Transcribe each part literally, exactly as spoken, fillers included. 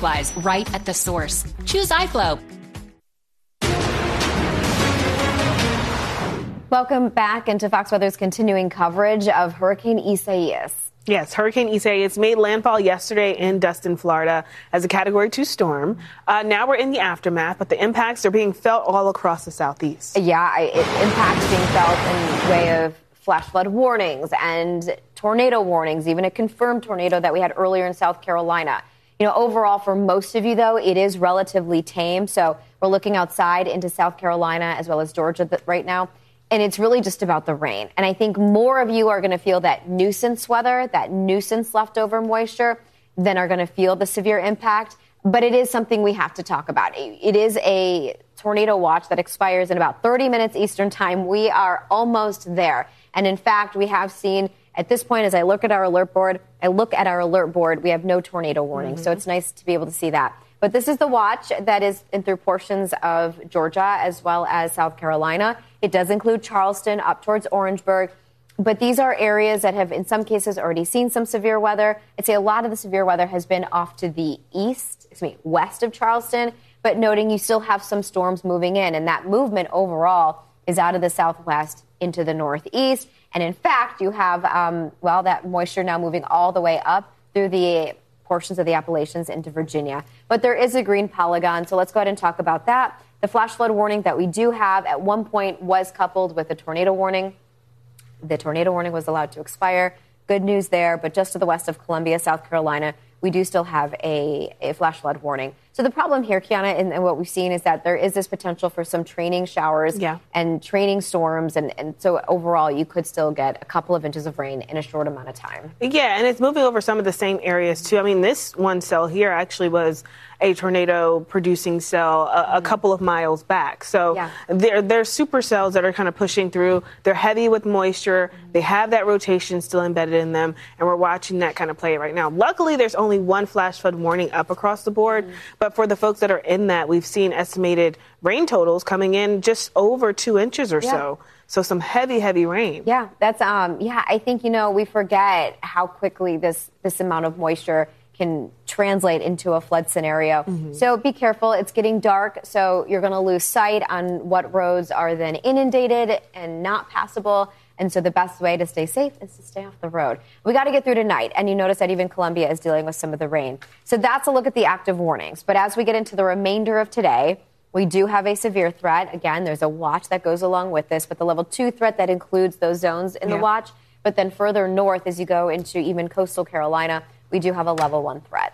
supplies right at the source. Choose iFlow. Welcome back into Fox Weather's continuing coverage of Hurricane Isaias. Yes, Hurricane Isaias made landfall yesterday in Destin, Florida as a Category two storm. Uh, now we're in the aftermath, but the impacts are being felt all across the southeast. Yeah, it, impacts being felt in way of flash flood warnings and tornado warnings, even a confirmed tornado that we had earlier in South Carolina. You know, overall, for most of you, though, it is relatively tame. So we're looking outside into South Carolina as well as Georgia right now. And it's really just about the rain. And I think more of you are going to feel that nuisance weather, that nuisance leftover moisture, than are going to feel the severe impact. But it is something we have to talk about. It is a tornado watch that expires in about thirty minutes Eastern time. We are almost there. And in fact, we have seen at this point, as I look at our alert board, I look at our alert board, we have no tornado warning. Mm-hmm. So it's nice to be able to see that. But this is the watch that is in through portions of Georgia as well as South Carolina. It does include Charleston up towards Orangeburg. But these are areas that have, in some cases, already seen some severe weather. I'd say a lot of the severe weather has been off to the east, excuse me, west of Charleston. But noting you still have some storms moving in. And that movement overall is out of the southwest into the northeast. And in fact, you have, um, well, that moisture now moving all the way up through the portions of the Appalachians into Virginia. But there is a green polygon, so let's go ahead and talk about that. The flash flood warning that we do have at one point was coupled with a tornado warning. The tornado warning was allowed to expire. Good news there, but just to the west of Columbia, South Carolina, we do still have a, a flash flood warning. So the problem here, Kiana, and, and what we've seen is that there is this potential for some training showers yeah. and training storms. And, and so overall, you could still get a couple of inches of rain in a short amount of time. Yeah, and it's moving over some of the same areas, too. I mean, this one cell here actually was a tornado-producing cell a, mm-hmm. a couple of miles back. So yeah. they're, they're supercells that are kind of pushing through. They're heavy with moisture. Mm-hmm. They have that rotation still embedded in them, and we're watching that kind of play right now. Luckily, there's only one flash flood warning up across the board, mm-hmm. but for the folks that are in that, we've seen estimated rain totals coming in just over two inches or yeah. so. So some heavy, heavy rain. Yeah, that's um. Yeah, I think, you know, we forget how quickly this this amount of moisture can translate into a flood scenario. Mm-hmm. So be careful. It's getting dark, so you're going to lose sight on what roads are then inundated and not passable. And so the best way to stay safe is to stay off the road. We got to get through tonight. And you notice that even Columbia is dealing with some of the rain. So that's a look at the active warnings. But as we get into the remainder of today, we do have a severe threat. Again, there's a watch that goes along with this, but the level two threat that includes those zones in yeah. the watch. But then further north, as you go into even coastal Carolina, we do have a level one threat.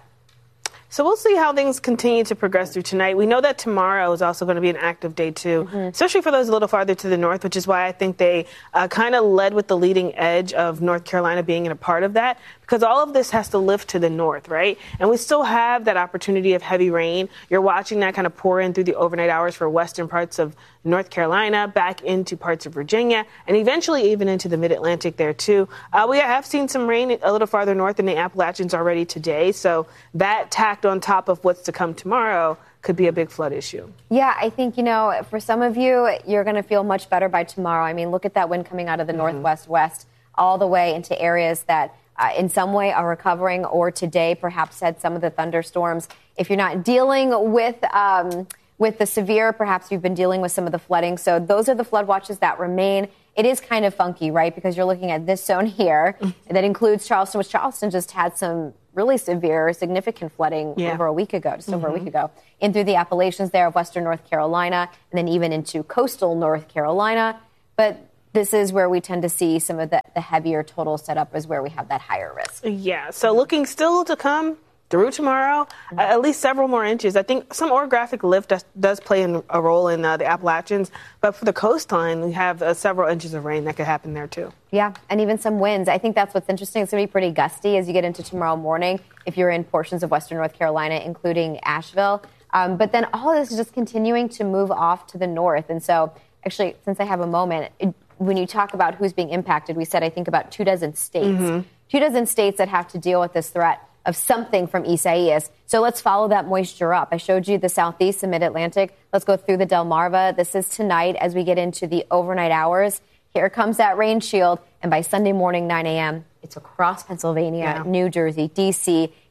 So we'll see how things continue to progress through tonight. We know that tomorrow is also going to be an active day, too, mm-hmm. especially for those a little farther to the north, which is why I think they uh, kind of led with the leading edge of North Carolina being in a part of that, because all of this has to lift to the north, right? And we still have that opportunity of heavy rain. You're watching that kind of pour in through the overnight hours for western parts of North Carolina, back into parts of Virginia, and eventually even into the mid-Atlantic there, too. Uh, we have seen some rain a little farther north in the Appalachians already today, so that tacked on top of what's to come tomorrow could be a big flood issue. Yeah, I think, you know, for some of you, you're going to feel much better by tomorrow. I mean, look at that wind coming out of the mm-hmm. northwest west all the way into areas that uh, in some way are recovering, or today perhaps had some of the thunderstorms. If you're not dealing with um, with the severe, perhaps you've been dealing with some of the flooding. So those are the flood watches that remain. It is kind of funky, right? Because you're looking at this zone here that includes Charleston, which Charleston just had some really severe, significant flooding yeah. over a week ago, just mm-hmm. over a week ago, in through the Appalachians there of western North Carolina, and then even into coastal North Carolina. But this is where we tend to see some of the, the heavier total setup is where we have that higher risk. Yeah, so looking still to come through tomorrow, mm-hmm. uh, at least several more inches. I think some orographic lift does, does play in, a role in uh, the Appalachians, but for the coastline, we have uh, several inches of rain that could happen there, too. Yeah, and even some winds. I think that's what's interesting. It's going to be pretty gusty as you get into tomorrow morning if you're in portions of western North Carolina, including Asheville. Um, but then all of this is just continuing to move off to the north. And so, actually, since I have a moment, it, when you talk about who's being impacted, we said, I think, about two dozen states. Mm-hmm. Two dozen states that have to deal with this threat of something from Isaias. So let's follow that moisture up. I showed you the southeast and mid-Atlantic. Let's go through the Delmarva. This is tonight as we get into the overnight hours. Here comes that rain shield. And by Sunday morning, nine a.m., it's across Pennsylvania, yeah. New Jersey, D C,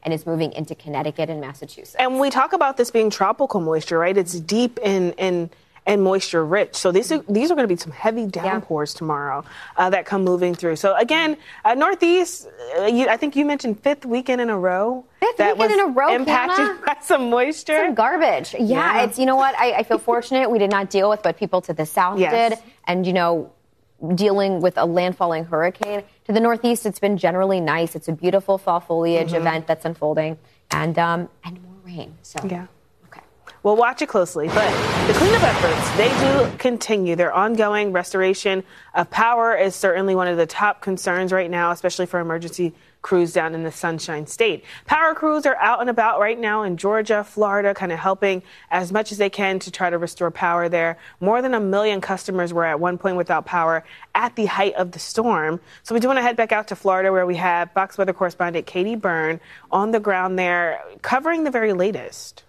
and is moving into Connecticut and Massachusetts. And we talk about this being tropical moisture, right? It's deep in, in and moisture rich. So these are, these are going to be some heavy downpours yeah. tomorrow uh, that come moving through. So again, uh, Northeast, uh, you, I think you mentioned fifth weekend in a row. Fifth that weekend was in a row, impacted Kiana? by some moisture. Some garbage. Yeah, yeah. It's, you know what, I, I feel fortunate we did not deal with what people to the south yes. did. And, you know, dealing with a landfalling hurricane. To the Northeast, it's been generally nice. It's a beautiful fall foliage mm-hmm. event that's unfolding. And, um, and more rain. So yeah. We'll watch it closely, but the cleanup efforts, they do continue. Their ongoing restoration of power is certainly one of the top concerns right now, especially for emergency crews down in the Sunshine State. Power crews are out and about right now in Georgia, Florida, kind of helping as much as they can to try to restore power there. More than a million customers were at one point without power at the height of the storm. So we do want to head back out to Florida, where we have Fox Weather correspondent Katie Byrne on the ground there covering the very latest.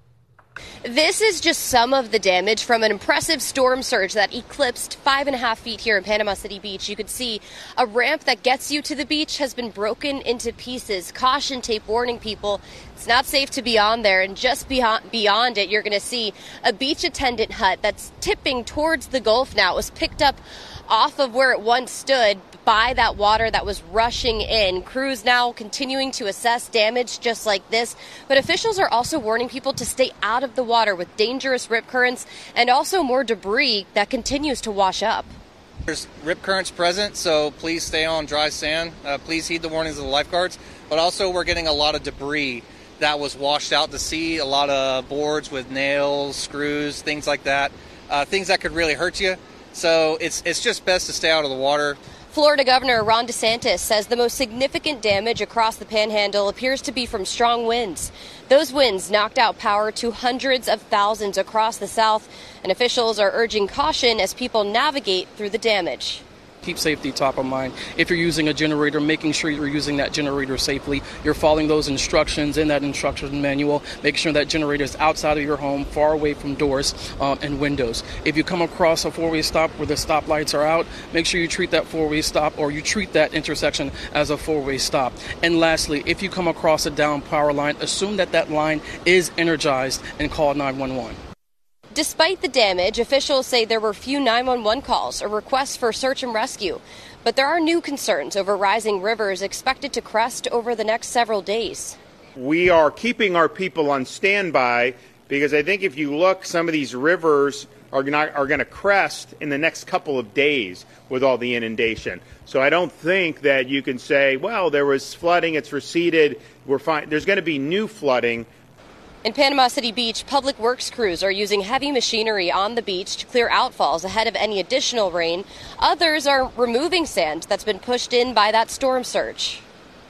This is just some of the damage from an impressive storm surge that eclipsed five and a half feet here in Panama City Beach. You could see a ramp that gets you to the beach has been broken into pieces. Caution tape warning people it's not safe to be on there. And just beyond, beyond it, you're going to see a beach attendant hut that's tipping towards the Gulf now. It was picked up off of where it once stood by that water that was rushing in. Crews now continuing to assess damage just like this, but officials are also warning people to stay out of the water with dangerous rip currents and also more debris that continues to wash up. There's rip currents present, so please stay on dry sand. Uh, please heed the warnings of the lifeguards, but also we're getting a lot of debris that was washed out to sea, a lot of boards with nails, screws, things like that, uh, things that could really hurt you. So it's it's just best to stay out of the water. Florida Governor Ron DeSantis says the most significant damage across the Panhandle appears to be from strong winds. Those winds knocked out power to hundreds of thousands across the South, and officials are urging caution as people navigate through the damage. Keep safety top of mind. If you're using a generator, making sure you're using that generator safely. You're following those instructions in that instruction manual. Make sure that generator is outside of your home, far away from doors um, and windows. If you come across a four-way stop where the stoplights are out, make sure you treat that four-way stop or you treat that intersection as a four-way stop. And lastly, if you come across a down power line, assume that that line is energized and call nine one one. Despite the damage, officials say there were few nine one one calls or requests for search and rescue. But there are new concerns over rising rivers expected to crest over the next several days. We are keeping our people on standby because I think if you look, some of these rivers are not, are going to crest in the next couple of days with all the inundation. So I don't think that you can say, well, there was flooding, it's receded, we're fine. There's going to be new flooding. In Panama City Beach, public works crews are using heavy machinery on the beach to clear outfalls ahead of any additional rain. Others are removing sand that's been pushed in by that storm surge.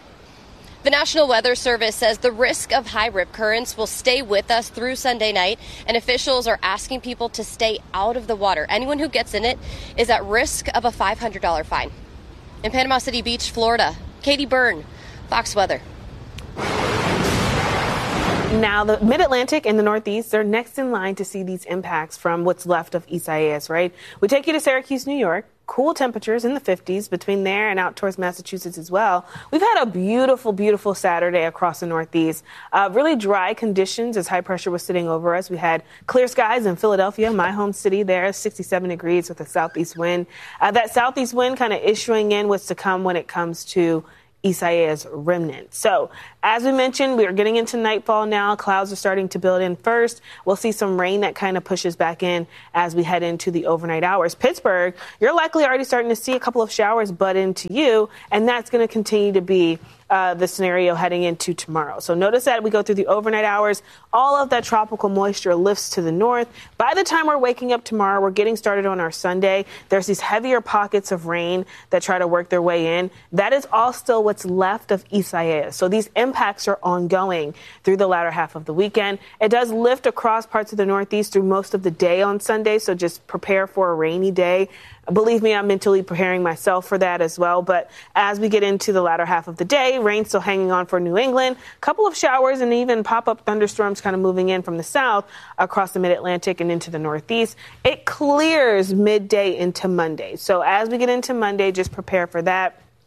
The National Weather Service says the risk of high rip currents will stay with us through Sunday night, and officials are asking people to stay out of the water. Anyone who gets in it is at risk of a five hundred dollars fine. In Panama City Beach, Florida, Katie Byrne, Fox Weather. Now, the Mid-Atlantic and the Northeast are next in line to see these impacts from what's left of Isaias, right? We take you to Syracuse, New York. Cool temperatures in the fifties between there and out towards Massachusetts as well. We've had a beautiful, beautiful Saturday across the Northeast. Uh, really dry conditions as high pressure was sitting over us. We had clear skies in Philadelphia, my home city there, sixty-seven degrees with a southeast wind. Uh, that southeast wind kind of issuing in what's to come when it comes to Isaias remnant. So, as we mentioned, we are getting into nightfall now. Clouds are starting to build in first. We'll see some rain that kind of pushes back in as we head into the overnight hours. Pittsburgh, you're likely already starting to see a couple of showers butt into you, and that's going to continue to be Uh, the scenario heading into tomorrow. So notice that we go through the overnight hours, all of that tropical moisture lifts to the north. By the time we're waking up tomorrow, we're getting started on our Sunday. There's these heavier pockets of rain that try to work their way in. That is all still what's left of Isaias. So these impacts are ongoing through the latter half of the weekend. It does lift across parts of the Northeast through most of the day on Sunday, so just prepare for a rainy day. Believe me, I'm mentally preparing myself for that as well. But as we get into the latter half of the day, rain still hanging on for New England. A couple of showers and even pop-up thunderstorms kind of moving in from the south across the mid-Atlantic and into the Northeast. It clears midday into Monday. So as we get into Monday, just prepare for that.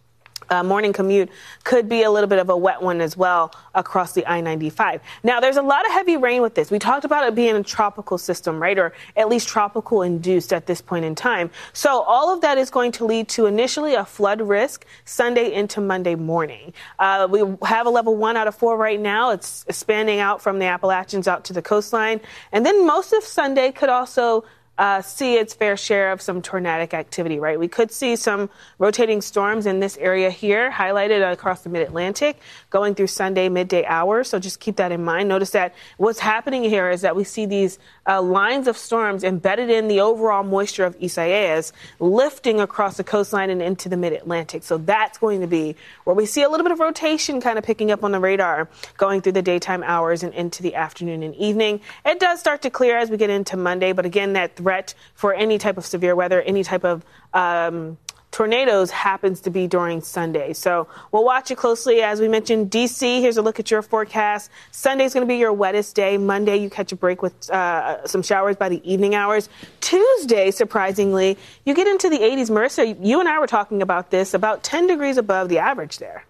Uh, morning commute could be a little bit of a wet one as well across the I ninety-five. Now, there's a lot of heavy rain with this. We talked about it being a tropical system, right, or at least tropical induced at this point in time. So all of that is going to lead to initially a flood risk Sunday into Monday morning. Uh, we have a level one out of four right now. It's expanding out from the Appalachians out to the coastline. And then most of Sunday could also Uh, see its fair share of some tornadic activity, right? We could see some rotating storms in this area here, highlighted across the mid-Atlantic, going through Sunday midday hours. So just keep that in mind. Notice that what's happening here is that we see these uh, lines of storms embedded in the overall moisture of Isaias, lifting across the coastline and into the mid-Atlantic. So that's going to be where we see a little bit of rotation kind of picking up on the radar going through the daytime hours and into the afternoon and evening. It does start to clear as we get into Monday, but again, that threat for any type of severe weather, any type of um, tornadoes happens to be during Sunday. So we'll watch it closely. As we mentioned, D C, here's a look at your forecast. Sunday's going to be your wettest day. Monday, you catch a break with uh, some showers by the evening hours. Tuesday, surprisingly, you get into the eighties. Marissa, you and I were talking about this, about ten degrees above the average there.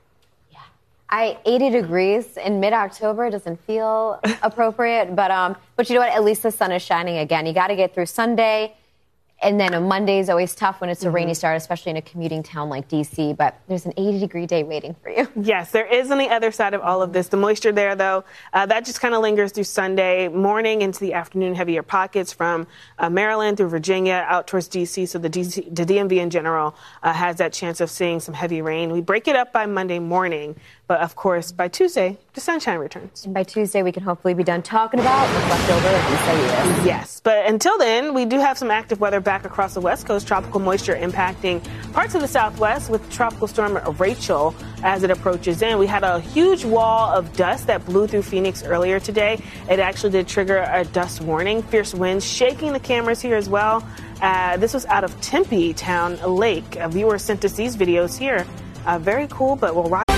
I eighty degrees in mid-October doesn't feel appropriate, but um, but you know what? At least the sun is shining again. You got to get through Sunday, and then a Monday is always tough when it's a mm-hmm. rainy start, especially in a commuting town like D C. But there's an eighty degree day waiting for you. Yes, there is on the other side of all of this. The moisture there, though, uh, that just kind of lingers through Sunday morning into the afternoon. Heavier pockets from uh, Maryland through Virginia out towards D C. So the, D C, the D M V in general uh, has that chance of seeing some heavy rain. We break it up by Monday morning. But, of course, by Tuesday, the sunshine returns. And by Tuesday, we can hopefully be done talking about what's left over in Isaias. Yes, but until then, we do have some active weather back across the West Coast. Tropical moisture impacting parts of the Southwest with Tropical Storm Rachel as it approaches in. We had a huge wall of dust that blew through Phoenix earlier today. It actually did trigger a dust warning. Fierce winds shaking the cameras here as well. Uh, this was out of Tempe Town Lake. A viewer sent us these videos here. Uh, very cool, but we'll